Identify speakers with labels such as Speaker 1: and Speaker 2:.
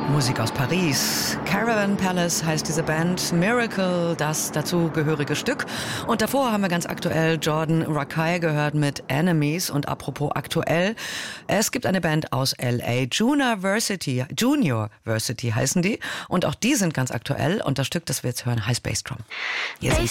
Speaker 1: Musik aus Paris. Caravan Palace heißt diese Band. Miracle, das dazugehörige Stück. Und davor haben wir ganz aktuell Jordan Rakei gehört mit Enemies. Und apropos aktuell, es gibt eine Band aus L.A. Junior Versity heißen die. Und auch die sind ganz aktuell. Und das Stück, das wir jetzt hören, heißt Bass Drum. Hier ist